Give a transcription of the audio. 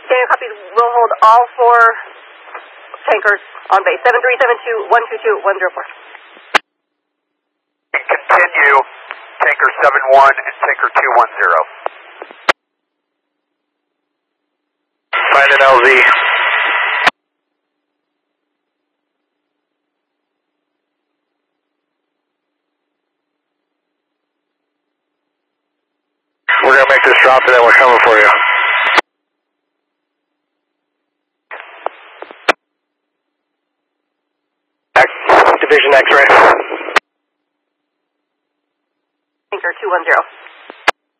Okay, copy. We'll hold all 4 tankers on base. 7372, 122, 104. And continue tanker 71 and tanker 210. Find an LZ. We're going to make this drop and then we're coming for you. Division X-ray. Tanker 210.